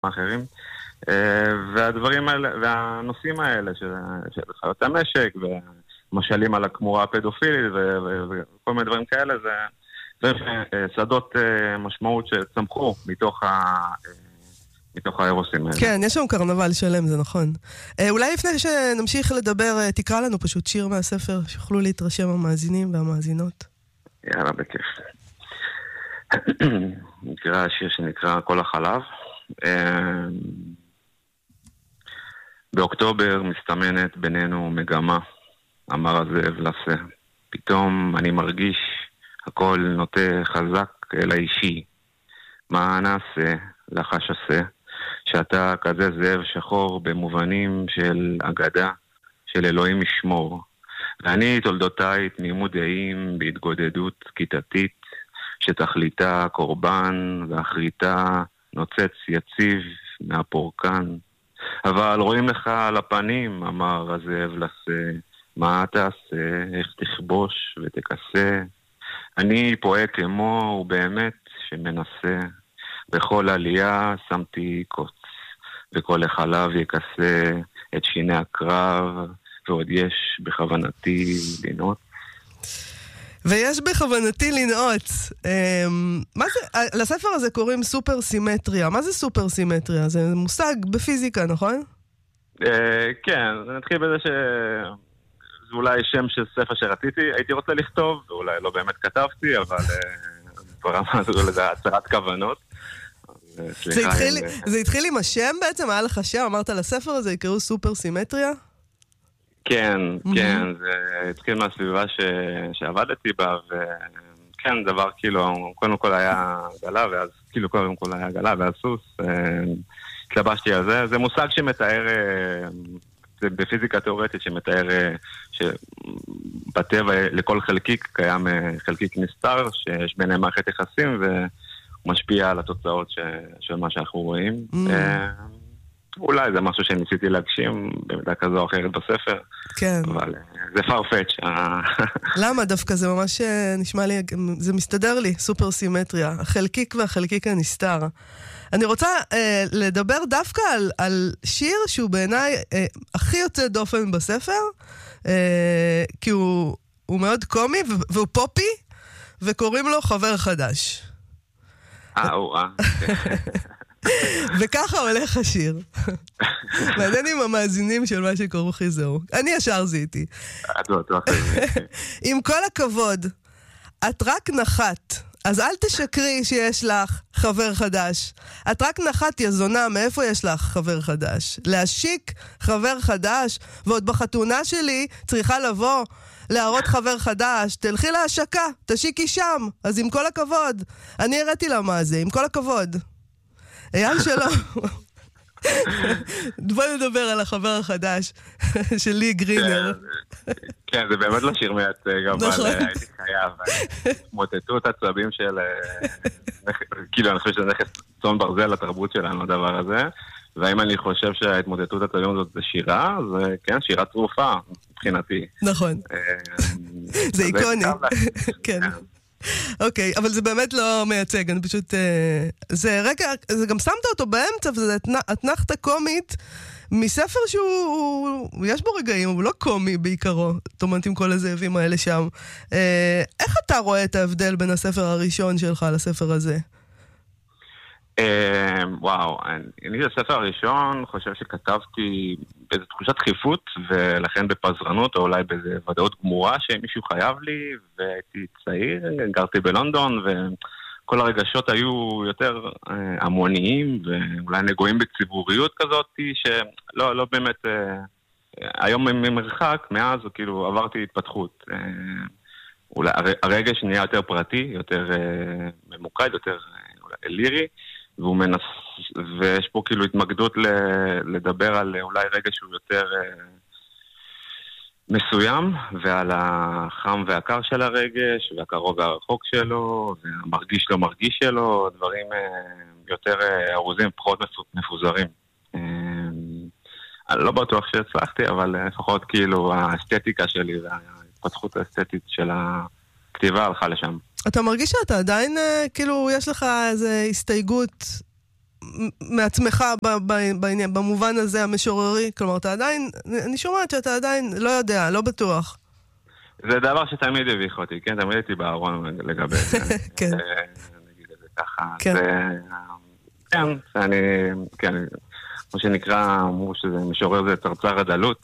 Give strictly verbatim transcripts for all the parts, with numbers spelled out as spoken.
אחרים. והדברים האלה, והנושאים האלה של, של חיות המשק, ומשלים על הכמורה הפדופילית, וכל מיני דברים כאלה, זה, זה שדות משמעות שצמחו מתוך ה... מתוך האירוסים האלה. כן, יש שם קרנבל שלם, זה נכון. אולי לפני שנמשיך לדבר, תקרא לנו פשוט שיר מהספר, שיוכלו להתרשם המאזינים והמאזינות. יאללה, בכיף. נקרא השיר שנקרא כל החלב. באוקטובר מסתמנת בינינו מגמה, אמר הזאב לסה. פתאום אני מרגיש הכל נוטה חזק אל האישי. מה נעשה לחש עשה? שאתה כזה זאב שחור במובנים של אגדה, של אלוהים ישמור. ואני תולדותיי תמימות דעים בהתגודדות כיתתית, שתכליתה קורבן ואחריתה נוצץ יציב מהפורקן. אבל רואים לך על הפנים, אמר הזאב לסה, מה תעשה, איך תכבוש ותכסה. אני פועל כמו ובאמת שמנסה, בכל עלייה שמתי קוץ, וכל החלב יכסה את שיני הקרב, ועוד יש בכוונתי לנעוץ. ויש בכוונתי לנעוץ. מה זה, לספר הזה קוראים סופר סימטריה. מה זה סופר סימטריה? זה מושג בפיזיקה, נכון? כן, נתחיל בזה ש... זה אולי שם של ספר שרציתי, הייתי רוצה לכתוב, ואולי לא באמת כתבתי, אבל ברמה זו לזה הצהרת כוונות. זה התחיל, זה התחיל עם השם בעצם? היה לך שם? אמרת לספר הזה יקראו סופר סימטריה? כן, כן, זה התחיל מהסביבה שעבדתי בה, וכן, דבר כאילו, קודם כל היה גלה, ואז כאילו קודם כל היה גלה, ואז סוס, התלבשתי על זה. זה מושג שמתאר, זה בפיזיקה תיאורטית שמתאר שבטבע לכל חלקיק קיים חלקיק נסתר, שיש ביניהם מערכת יחסים, ומשפיע על התוצאות של מה שאנחנו רואים. אולי זה משהו שניסיתי להגשים במידה כזו או אחרת בספר. כן. אבל זה פרפץ'. למה? דווקא זה ממש נשמע לי, זה מסתדר לי, סופר סימטריה. החלקיק והחלקיק הנסתר. אני רוצה אה, לדבר דווקא על, על שיר שהוא בעיניי אה, הכי יוצא דופן בספר, אה, כי הוא, הוא מאוד קומי והוא פופי, וקוראים לו חבר חדש. אה, או, אה. וככה הולך השיר. מעניין עם המאזינים של מה שקוראו חיזור. אני ישר זיתי. עם כל הכבוד, את רק נחת, אז אל תשקרי שיש לך חבר חדש. את רק נחת יזונה, מאיפה יש לך חבר חדש? להשיק חבר חדש, ועוד בחתונה שלי צריכה לבוא להראות חבר חדש, תלכי להשקה, תשיקי שם. אז עם כל הכבוד, אני הראיתי לה מה זה, עם כל הכבוד. אייל שלום. בוא נדבר על החבר החדש של לי גרינר. כן, זה באמת לא שיר מייצג, אבל הייתי חייב. מוטטות עצבים של... כאילו, אני חושב שזה נכס צאן ברזל לתרבות שלנו, הדבר הזה. והאם אני חושב שההתמוטטות עצבים הזאת זה שירה, זה כן, שירה צרופה, מבחינתי. נכון. זה איקוני. כן. אוקיי, אבל זה באמת לא מייצג, אני פשוט... זה רגע, זה גם שמת אותו באמצע, וזה אתנחתה קומית מספר שהוא... יש בו רגעים, הוא לא קומי בעיקרו, זאת אומרת עם כל הזאבים האלה שם. איך אתה רואה את ההבדל בין הספר הראשון שלך לספר הזה? וואו, אני את הספר הראשון חושב שכתבתי באיזו תחושת דחיפות, ולכן בפזרנות, או אולי באיזו ודאות גמורה שמישהו חייב לי, והייתי צעיר, גרתי בלונדון, וכל הרגשות היו יותר המוניים, ואולי נגועים בציבוריות כזאת, שלא לא באמת, היום ממרחק, מאז, כאילו עברתי התפתחות. אולי הרגש נהיה יותר פרטי, יותר ממוקד, יותר לירי, והוא מנס... ויש פה כאילו התמקדות ל... לדבר על אולי רגע שהוא יותר uh, מסוים, ועל החם והקר של הרגש, והקרוב והרחוק שלו, והמרגיש לא מרגיש שלו, דברים uh, יותר uh, ארוזים, פחות מפוזרים. Uh, אני לא בטוח שהצלחתי, אבל uh, לפחות כאילו האסתטיקה שלי וההתפתחות האסתטית של הכתיבה הלכה לשם. אתה מרגיש שאתה עדיין, כאילו, יש לך איזו הסתייגות מעצמך בעניין, במובן הזה המשוררי? כלומר, אתה עדיין, אני שומעת שאתה עדיין לא יודע, לא בטוח. זה דבר שתמיד הביך אותי, כן? תמיד הייתי בארון לגבי זה. כן. נגיד את זה ככה. כן. כן, אני, כן, כמו שנקרא, אמרו שזה משורר זה צרצר הדלות,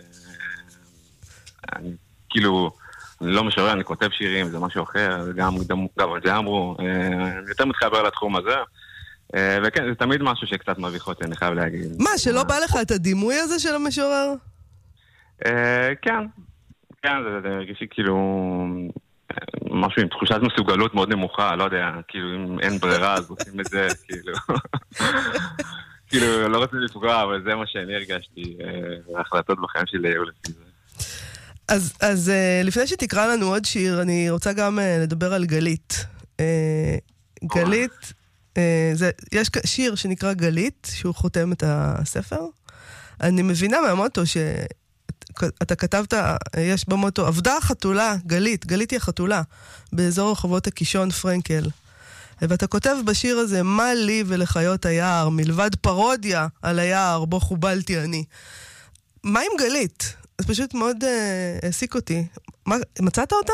שאני, כאילו, אני לא משורר, אני כותב שירים, זה משהו אחר, גם, גם, גם, זה אמרו, אני יותר מתחבר לתחום הזה, וכן, זה תמיד משהו שקצת מביך אותי, אני חייב להגיד. מה, שלא בא לך את הדימוי הזה של המשורר? כן, כן, זה הרגיש לי כאילו משהו עם תחושת מסוגלות מאוד נמוכה, לא יודע, כאילו אם אין ברירה אז עושים את זה, כאילו, כאילו, לא רוצה לפגוע, אבל זה מה שאני הרגשתי, ההחלטות בחיים שלי היו לפי זה. אז, אז לפני שתקרא לנו עוד שיר, אני רוצה גם לדבר על גלית. גלית, זה, יש שיר שנקרא גלית, שהוא חותם את הספר. אני מבינה מהמוטו ש... אתה כתבת, יש במוטו, עבדה חתולה, גלית, גלית היא החתולה, באזור רחובות הקישון פרנקל. ואתה כותב בשיר הזה, מה לי ולחיות היער, מלבד פרודיה על היער, בו חובלתי אני. מה עם גלית? זה פשוט מאוד העסיק אותי. מה, מצאת אותה?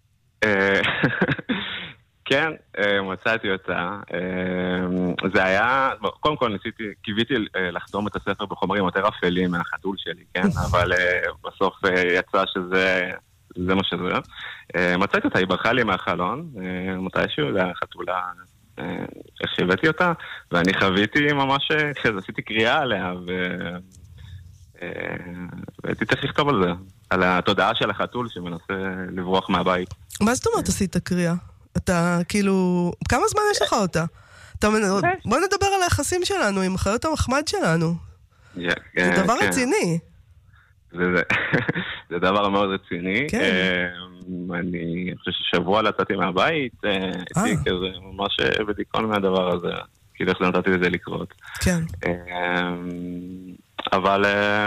כן, מצאתי אותה. זה היה, קודם כל ניסיתי, קיוויתי לחתום את הספר בחומרים יותר אפלים מהחתול שלי, כן? אבל בסוף יצא שזה, זה מה שזה. מצאתי אותה, היא ברחה לי מהחלון, מתישהו, זה החתולה, איך שהבאתי אותה, ואני חוויתי ממש, עשיתי קריאה עליה, והייתי צריך לכתוב על זה, על התודעה של החתול שמנסה לברוח מהבית. מה זאת אומרת עשית קריאה? אתה כאילו... כמה זמן יש לך אותה? אתה... בוא נדבר על היחסים שלנו עם חיות המחמד שלנו. זה דבר רציני. זה דבר מאוד רציני. אני חושב ששבוע לצאתי מהבית, הייתי כזה ממש בדיכאון מהדבר הזה. כאילו איך נתתי לזה לקרות. כן. אבל...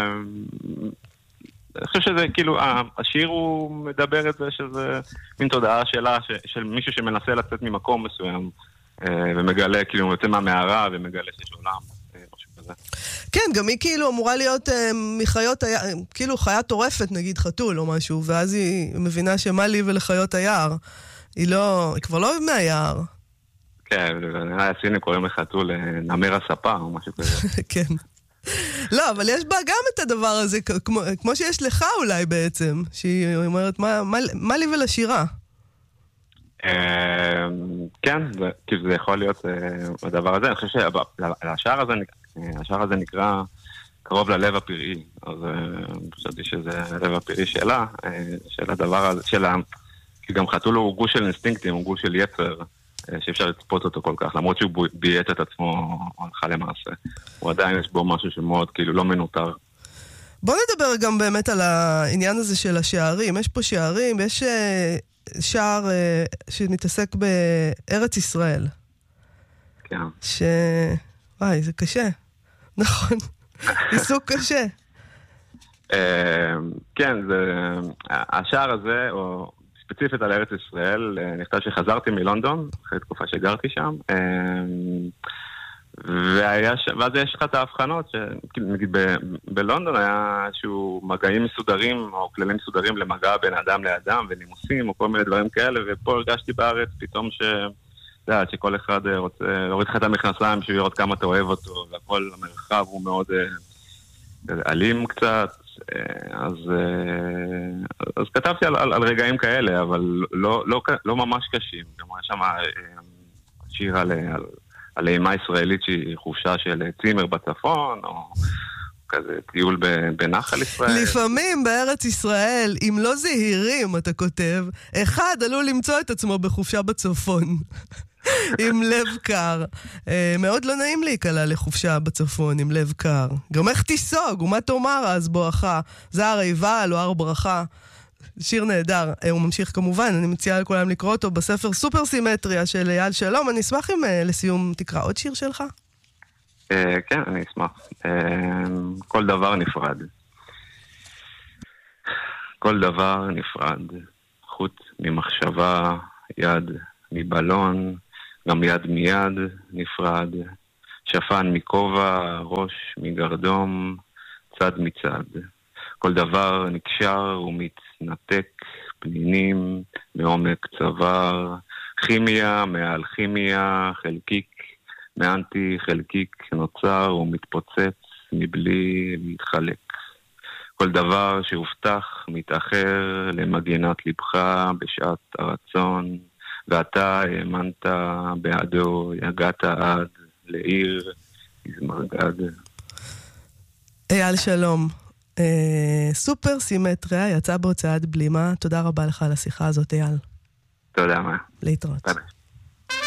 אני חושב שזה, כאילו, השיר הוא מדבר את זה שזה מין תודעה שלה, של מישהו שמנסה לצאת ממקום מסוים, ומגלה, כאילו, הוא יוצא מהמערה ומגלה שיש עולם, משהו כזה. כן, גם היא כאילו אמורה להיות מחיות, כאילו חיה טורפת, נגיד חתול או משהו, ואז היא מבינה שמה לי ולחיות היער. היא לא, היא כבר לא מהיער. כן, נראה הסינים קוראים לחתול נמר הספה או משהו כזה. כן. לא, אבל יש בה גם את הדבר הזה, כמו, כמו שיש לך אולי בעצם, שהיא אומרת, מה, מה, מה לי ולשירה? כן, זה יכול להיות הדבר הזה. אני חושב שהשער הזה, השער הזה נקרא קרוב ללב הפראי, אז חשבתי שזה הלב הפראי שלה, של הדבר הזה, כי גם חתול הוא גוש של אינסטינקטים, הוא גוש של יצר, שאפשר לצפות אותו כל כך, למרות שהוא בייט את עצמו הלכה למעשה. הוא עדיין יש בו משהו שמאוד כאילו לא מנותר. בוא נדבר גם באמת על העניין הזה של השערים. יש פה שערים, יש שער שמתעסק בארץ ישראל. כן. ש... וואי, זה קשה. נכון. עיסוק קשה. כן, השער הזה, או... ספציפית על ארץ ישראל, נכתב שחזרתי מלונדון, אחרי תקופה שגרתי שם, ואז יש לך את ההבחנות, שנגיד בלונדון היה איזשהו מגעים מסודרים, או כללים מסודרים למגע בין אדם לאדם, ונימוסים, או כל מיני דברים כאלה, ופה הרגשתי בארץ פתאום ש... שכל אחד רוצה להוריד לך את המכנסיים, שהוא יראות כמה אתה אוהב אותו, והכל המרחב הוא מאוד אלים קצת, אז, אז כתבתי על, על, על רגעים כאלה, אבל לא, לא, לא ממש קשים. גם יש שם שיר על, על, על אימה ישראלית שהיא חופשה של צימר בצפון, או כזה טיול בנחל ישראל. לפעמים בארץ ישראל, אם לא זהירים, אתה כותב, אחד עלול למצוא את עצמו בחופשה בצפון. עם לב קר. מאוד לא נעים להיקלה לחופשה בצפון עם לב קר. גם איך תיסוג, ומה תאמר אז בואכה? זה הר עיבל או הר ברכה. שיר נהדר. הוא ממשיך כמובן, אני מציעה לכולם לקרוא אותו בספר סופר סימטריה של אייל שלום. אני אשמח אם לסיום תקרא עוד שיר שלך. כן, אני אשמח. כל דבר נפרד. כל דבר נפרד. חוט ממחשבה, יד מבלון, גם יד מיד נפרד, שפן מכובע, ראש מגרדום, צד מצד. כל דבר נקשר ומתנתק, פנינים מעומק צוואר, כימיה מעל כימיה, חלקיק מאנטי חלקיק נוצר ומתפוצץ מבלי להתחלק. כל דבר שהובטח מתאחר למגינת לבך בשעת הרצון, ואתה האמנת בעדו, יגעת עד לעיר מזמרגד. אייל שלום, אה, סופר סימטריה, יצא בהוצאת בלימה. תודה רבה לך על השיחה הזאת, אייל. תודה מה. להתראות. תודה.